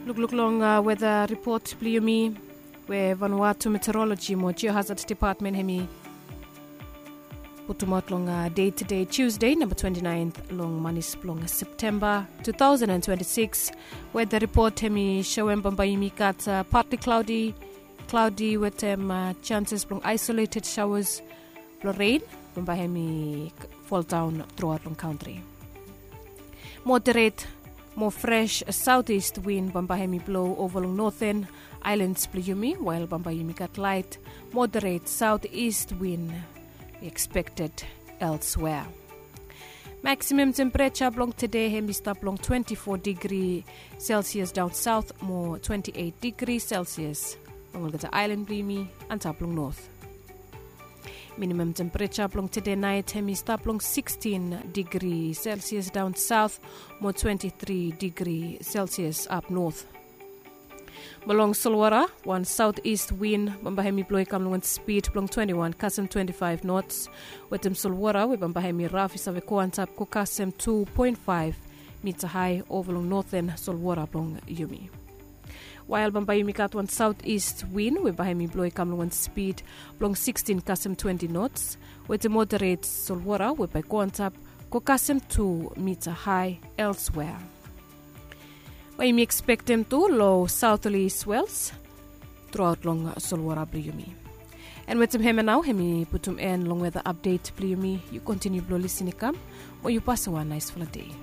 Look long weather report Pliumi where Vanuatu Meteorology mo Geohazard Department hemi putumot long day to day Tuesday number 29th long manis long September 2026 weather report hemi showem bambaimi kat partly cloudy with chances from isolated showers for rain bambahemi fall down throughout long country. Moderate more fresh southeast wind bambahemi blow over northern islands Pliumi, while bambahemi got light moderate southeast wind expected elsewhere. Maximum temperature long today hemi stop long 24 degrees Celsius down south, more 28 degrees Celsius long the island Pliumi and top long north. Minimum temperature long today night hemi stop long 16 degrees Celsius down south, more 23 degrees Celsius up north. Malong Solwara, one southeast wind bambahemi blow come long speed long 21 kasem 25 knots. Wetem Solwara we bambahemi rough is ko tap ko kasem 2.5 meter high over long northern Solwara long Yumi. While bambaimi got one southeast wind we bahemi blow come long speed long 16 kasem 20 knots. With the moderate Solwara we by ko tap ko kasem 2 meter high elsewhere. We expect them to low southerly swells throughout long Solwara Pliumi. And with them hemi now, hemi putum en long weather update Pliumi. You continue blow listening come or you pass a one nice full day.